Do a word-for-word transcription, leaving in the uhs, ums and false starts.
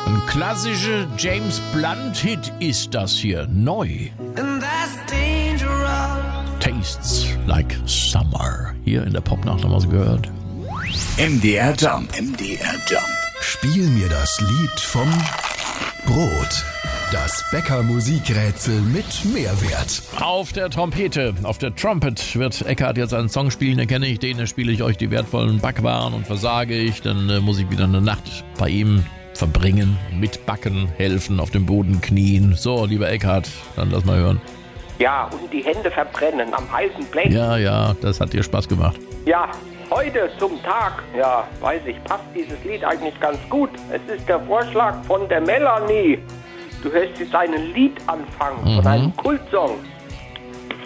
Ein klassischer James Blunt-Hit ist das hier, neu. Tastes like Summer. Hier in der Popnacht haben wir es gehört. M D R Jump. M D R Jump. Spiel mir das Lied vom Brot. Das Bäcker-Musikrätsel mit Mehrwert. Auf der Trompete, auf der Trumpet wird Eckhard jetzt einen Song spielen, den kenne ich den, da spiele ich euch die wertvollen Backwaren und versage ich, dann äh, muss ich wieder eine Nacht bei ihm verbringen, mitbacken, helfen, auf dem Boden knien. So, lieber Eckhard, dann lass mal hören. Ja, und die Hände verbrennen am heißen Blech. Ja, ja, das hat dir Spaß gemacht. Ja, heute zum Tag, ja, weiß ich, passt dieses Lied eigentlich ganz gut. Es ist der Vorschlag von der Melanie. Du hörst jetzt einen Liedanfang mhm. von einem Kultsong.